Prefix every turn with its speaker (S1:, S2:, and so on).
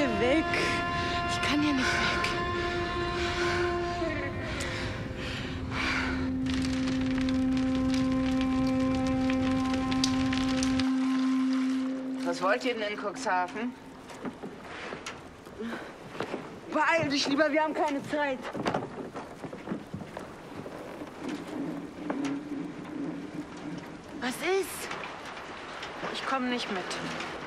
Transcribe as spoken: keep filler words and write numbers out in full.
S1: hier weg. Ich kann hier nicht weg.
S2: Was wollt ihr denn in Cuxhaven?
S1: Beeil dich lieber, wir haben keine Zeit. Was ist?
S3: Ich komme nicht mit.